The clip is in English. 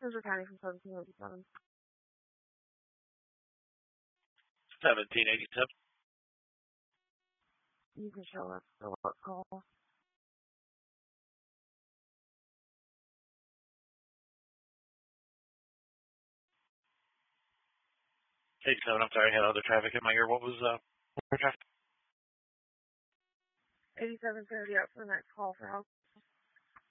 Central County from 1787. 1787. You can show us the what call. 87, I'm sorry, I had other traffic in my ear. What was traffic? 87's going to be up for the next call for help.